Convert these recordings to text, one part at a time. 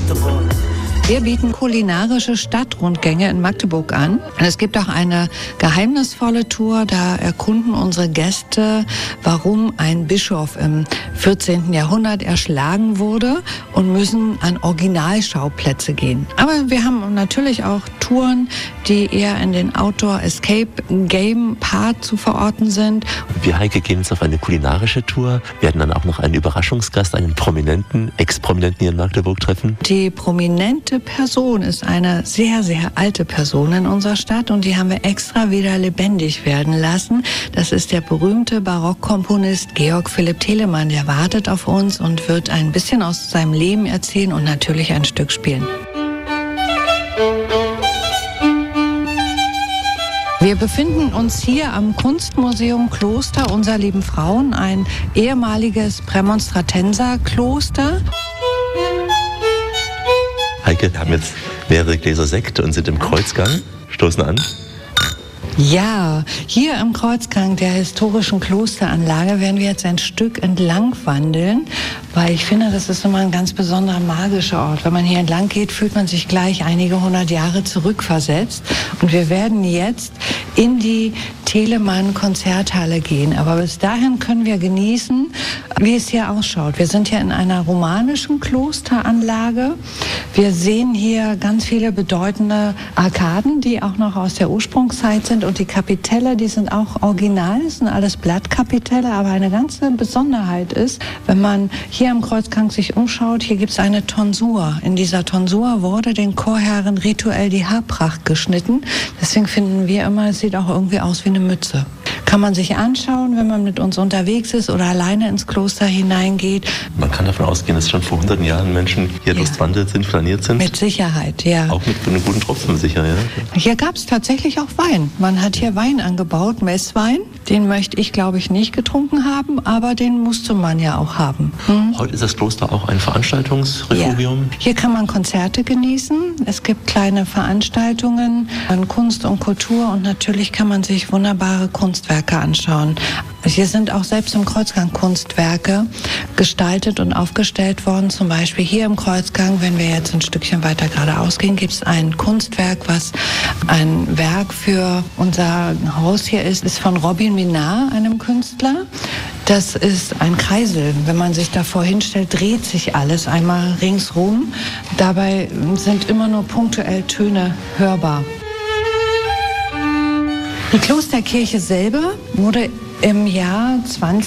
Wir bieten kulinarische Stadtrundgänge in Magdeburg an. Und es gibt auch eine geheimnisvolle Tour, da erkunden unsere Gäste, warum ein Bischof im 14. Jahrhundert erschlagen wurde und müssen an Originalschauplätze gehen. Aber wir haben natürlich auch Touren, die eher in den Outdoor-Escape-Game-Part zu verorten sind. Wir, Heike, gehen jetzt auf eine kulinarische Tour, werden dann auch noch einen Überraschungsgast, einen Prominenten, Ex-Prominenten hier in Magdeburg treffen. Die prominente Person ist eine sehr, sehr alte Person in unserer Stadt und die haben wir extra wieder lebendig werden lassen. Das ist der berühmte Barockkomponist Georg Philipp Telemann. Der wartet auf uns und wird ein bisschen aus seinem Leben erzählen und natürlich ein Stück spielen. Wir befinden uns hier am Kunstmuseum Kloster Unser Lieben Frauen, ein ehemaliges Prämonstratenserkloster. Heike, wir haben jetzt mehrere Gläser Sekt und sind im Kreuzgang. Stoßen an. Ja, hier im Kreuzgang der historischen Klosteranlage werden wir jetzt ein Stück entlang wandeln, weil ich finde, das ist immer ein ganz besonderer magischer Ort. Wenn man hier entlang geht, fühlt man sich gleich einige 100 Jahre zurückversetzt. Und wir werden jetzt in die Telemann-Konzerthalle gehen. Aber bis dahin können wir genießen, wie es hier ausschaut. Wir sind hier in einer romanischen Klosteranlage. Wir sehen hier ganz viele bedeutende Arkaden, die auch noch aus der Ursprungszeit sind. Und die Kapitelle, die sind auch original, das sind alles Blattkapitelle. Aber eine ganze Besonderheit ist, wenn man hier am Kreuzgang sich umschaut, hier gibt es eine Tonsur. In dieser Tonsur wurde den Chorherren rituell die Haarpracht geschnitten. Deswegen finden wir immer, es sieht auch irgendwie aus wie eine Mütze. Kann man sich anschauen, wenn man mit uns unterwegs ist oder alleine ins Kloster hineingeht. Man kann davon ausgehen, dass schon vor 100 Jahren Menschen hier durchwandert sind, flaniert sind. Mit Sicherheit, ja. Auch mit einem guten Tropfen sicher, ja. Hier gab es tatsächlich auch Wein. Man hat hier Wein angebaut, Messwein. Den möchte ich, glaube ich, nicht getrunken haben, aber den musste man ja auch haben. Heute ist das Kloster auch ein Veranstaltungsrefugium. Ja. Hier kann man Konzerte genießen. Es gibt kleine Veranstaltungen an Kunst und Kultur und natürlich kann man sich wunderbare Kunstwerke anschauen. Hier sind auch selbst im Kreuzgang Kunstwerke gestaltet und aufgestellt worden. Zum Beispiel hier im Kreuzgang, wenn wir jetzt ein Stückchen weiter geradeaus gehen, gibt es ein Kunstwerk, was ein Werk für unser Haus hier ist von Robin Minard, einem Künstler. Das ist ein Kreisel. Wenn man sich davor hinstellt, dreht sich alles einmal ringsrum. Dabei sind immer nur punktuell Töne hörbar. Die Klosterkirche selber wurde im Jahr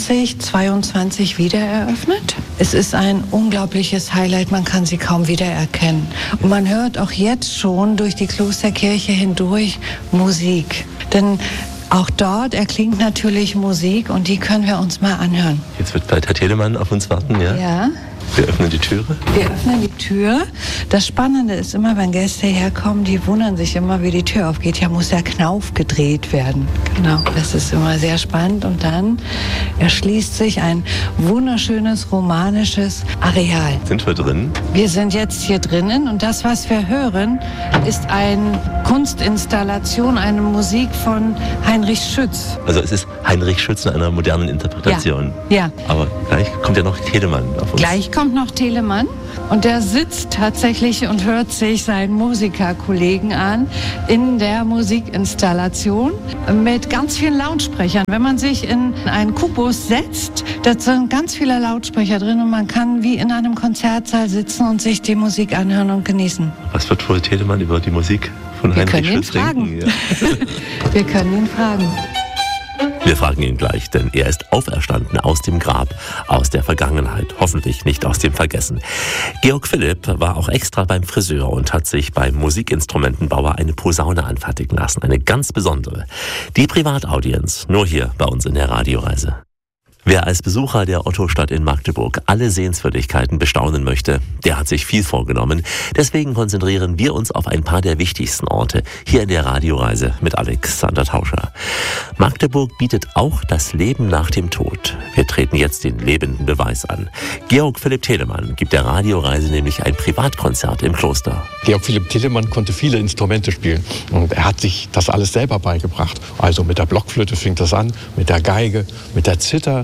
2022 wiedereröffnet. Es ist ein unglaubliches Highlight, man kann sie kaum wiedererkennen. Und man hört auch jetzt schon durch die Klosterkirche hindurch Musik. Denn auch dort erklingt natürlich Musik und die können wir uns mal anhören. Jetzt wird bald Herr Telemann auf uns warten, ja? Ja. Wir öffnen die Türe. Wir öffnen die Tür. Das Spannende ist immer, wenn Gäste herkommen, die wundern sich immer, wie die Tür aufgeht. Ja, muss der Knauf gedreht werden. Genau, das ist immer sehr spannend. Und dann erschließt sich ein wunderschönes, romanisches Areal. Sind wir drin? Wir sind jetzt hier drinnen und das, was wir hören, ist eine Kunstinstallation, eine Musik von Heinrich Schütz. Also es ist Heinrich Schütz in einer modernen Interpretation. Ja. Aber gleich kommt ja noch Telemann auf uns. Gleich kommt noch Telemann und der sitzt tatsächlich und hört sich seinen Musikerkollegen an in der Musikinstallation mit ganz vielen Lautsprechern. Wenn man sich in einen Kubus setzt, da sind ganz viele Lautsprecher drin und man kann wie in einem Konzertsaal sitzen und sich die Musik anhören und genießen. Was wird wohl Telemann über die Musik von Heinrich Schütz denken? Ja. Wir können ihn fragen. Wir fragen ihn gleich, denn er ist auferstanden aus dem Grab, aus der Vergangenheit, hoffentlich nicht aus dem Vergessen. Georg Philipp war auch extra beim Friseur und hat sich beim Musikinstrumentenbauer eine Posaune anfertigen lassen, eine ganz besondere. Die Privataudienz, nur hier bei uns in der Radioreise. Wer als Besucher der Ottostadt in Magdeburg alle Sehenswürdigkeiten bestaunen möchte, der hat sich viel vorgenommen. Deswegen konzentrieren wir uns auf ein paar der wichtigsten Orte hier in der Radioreise mit Alexander Tauscher. Magdeburg bietet auch das Leben nach dem Tod. Wir treten jetzt den lebenden Beweis an. Georg Philipp Telemann gibt der Radioreise nämlich ein Privatkonzert im Kloster. Georg Philipp Telemann konnte viele Instrumente spielen und er hat sich das alles selber beigebracht. Also mit der Blockflöte fing das an, mit der Geige, mit der Zither,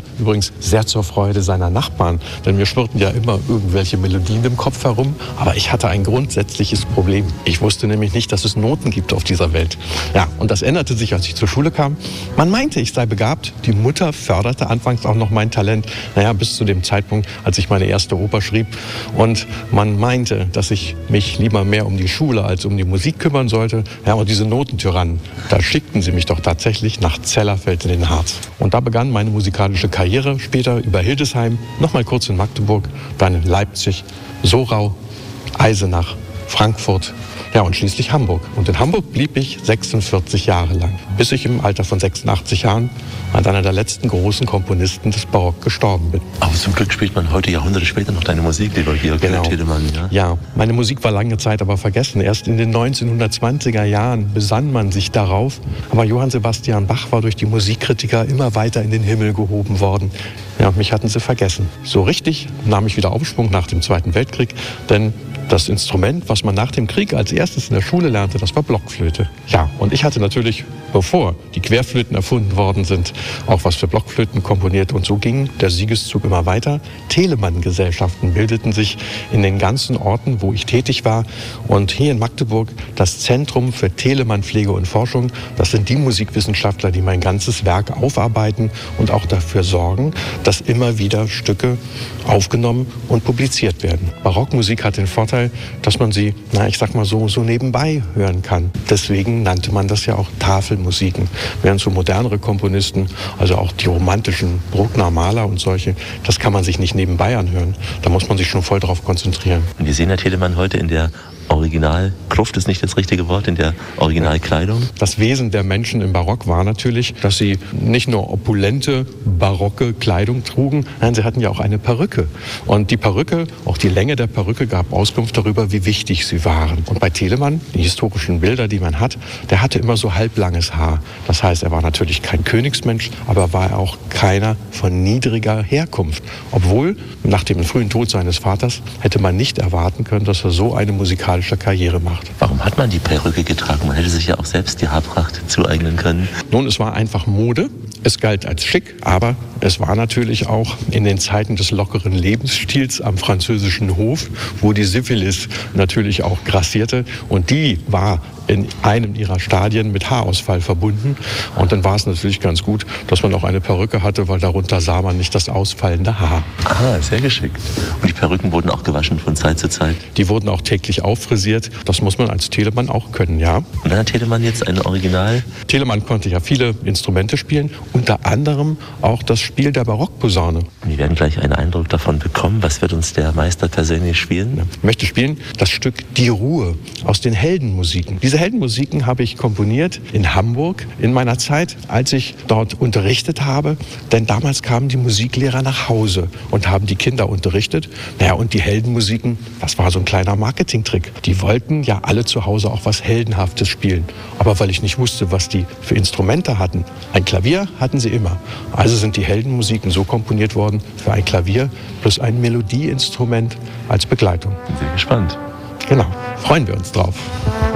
übrigens sehr zur Freude seiner Nachbarn, denn mir schwirrten ja immer irgendwelche Melodien im Kopf herum, aber ich hatte ein grundsätzliches Problem. Ich wusste nämlich nicht, dass es Noten gibt auf dieser Welt. Ja, und das änderte sich, als ich zur Schule kam. Man meinte, ich sei begabt. Die Mutter förderte anfangs auch noch mein Talent. Bis zu dem Zeitpunkt, als ich meine erste Oper schrieb. Und man meinte, dass ich mich lieber mehr um die Schule als um die Musik kümmern sollte. Ja, und diese Notentyrannen, da schickten sie mich doch tatsächlich nach Zellerfeld in den Harz. Und da begann meine musikalische Karriere. Später über Hildesheim, nochmal kurz in Magdeburg, dann in Leipzig, Sorau, Eisenach, Frankfurt, ja, und schließlich Hamburg. Und in Hamburg blieb ich 46 Jahre lang, bis ich im Alter von 86 Jahren an einer der letzten großen Komponisten des Barock gestorben bin. Aber zum Glück spielt man heute Jahrhunderte später noch deine Musik, lieber Georg Telemann. Ja, meine Musik war lange Zeit aber vergessen. Erst in den 1920er Jahren besann man sich darauf. Aber Johann Sebastian Bach war durch die Musikkritiker immer weiter in den Himmel gehoben worden. Ja, und mich hatten sie vergessen. So richtig nahm ich wieder Aufschwung nach dem Zweiten Weltkrieg, denn das Instrument, was man nach dem Krieg als erstes in der Schule lernte, das war Blockflöte. Ja, und ich hatte natürlich, bevor die Querflöten erfunden worden sind, auch was für Blockflöten komponiert. Und so ging der Siegeszug immer weiter. Telemann-Gesellschaften bildeten sich in den ganzen Orten, wo ich tätig war. Und hier in Magdeburg das Zentrum für Telemann-Pflege und Forschung. Das sind die Musikwissenschaftler, die mein ganzes Werk aufarbeiten und auch dafür sorgen, dass immer wieder Stücke aufgenommen und publiziert werden. Barockmusik hat den Vorteil, dass man sie, ich sag mal so nebenbei hören kann. Deswegen nannte man das ja auch Tafelmusiken. Während so modernere Komponisten, also auch die romantischen Bruckner, Mahler und solche, das kann man sich nicht nebenbei anhören. Da muss man sich schon voll drauf konzentrieren. Und wir sehen ja Telemann heute in der Originalkluft, ist nicht das richtige Wort, in der Originalkleidung. Das Wesen der Menschen im Barock war natürlich, dass sie nicht nur opulente, barocke Kleidung trugen, nein, sie hatten ja auch eine Perücke. Und die Perücke, auch die Länge der Perücke gab Auskunft darüber, wie wichtig sie waren. Und bei Telemann, die historischen Bilder, die man hat, der hatte immer so halblanges Haar. Das heißt, er war natürlich kein Königsmensch, aber war auch keiner von niedriger Herkunft. Obwohl, nach dem frühen Tod seines Vaters, hätte man nicht erwarten können, dass er so eine musikalische Karriere macht. Warum hat man die Perücke getragen? Man hätte sich ja auch selbst die Haarpracht zueignen können. Nun, es war einfach Mode. Es galt als schick, aber es war natürlich auch in den Zeiten des lockeren Lebensstils am französischen Hof, wo die Syphilis natürlich auch grassierte. Und die war in einem ihrer Stadien mit Haarausfall verbunden. Und dann war es natürlich ganz gut, dass man auch eine Perücke hatte, weil darunter sah man nicht das ausfallende Haar. Ah, sehr geschickt. Und die Perücken wurden auch gewaschen von Zeit zu Zeit? Die wurden auch täglich auffrisiert. Das muss man als Telemann auch können, ja. Und dann hat Telemann jetzt ein Original? Telemann konnte ja viele Instrumente spielen, unter anderem auch das Spiel der Barockposaune. Wir werden gleich einen Eindruck davon bekommen. Was wird uns der Meister persönlich spielen? Ich möchte spielen das Stück Die Ruhe aus den Heldenmusiken. Diese Heldenmusiken habe ich komponiert in Hamburg in meiner Zeit, als ich dort unterrichtet habe. Denn damals kamen die Musiklehrer nach Hause und haben die Kinder unterrichtet. Und die Heldenmusiken, das war so ein kleiner Marketingtrick. Die wollten ja alle zu Hause auch was Heldenhaftes spielen. Aber weil ich nicht wusste, was die für Instrumente hatten, ein Klavier hatten sie immer. Also sind die Heldenmusiken so komponiert worden für ein Klavier plus ein Melodieinstrument als Begleitung. Bin sehr gespannt. Genau, freuen wir uns drauf.